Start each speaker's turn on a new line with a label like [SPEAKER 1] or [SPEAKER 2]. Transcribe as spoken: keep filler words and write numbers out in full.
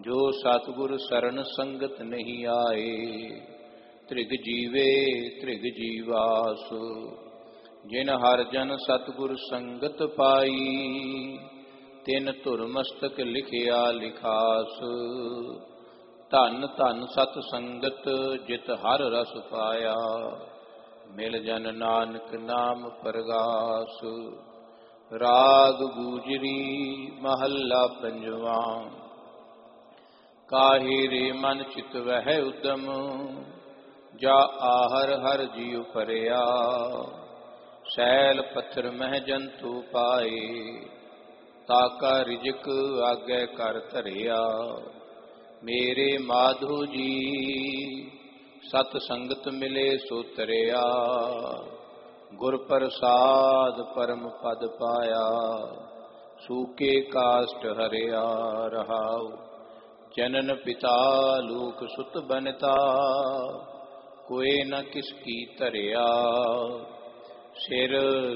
[SPEAKER 1] जो सतगुर शरण संगत नहीं आए, त्रिग जीवे त्रिग जीवास। जिन हर जन सतगुर संगत पाई, तिन धुर मस्तक लिखिया लिखास। धन धन सत संगत जित हर रस पाया, मिल जन नानक नाम परगास। राग गूजरी महला पंजवा। काहे रे मन चित वह उदम, जा आहर हर जीव परिया। सैल पत्थर मह जंतु पाए, ताका रिजक आगे कर धरिया। मेरे माधो जी सत संगत मिले सो तरिया। गुर प्रसाद परम पद पाया, सूके काष्ट हरिया रहाओ। जनन पिता लोक सुत बनता, कोई न किसकी धरिया। सिर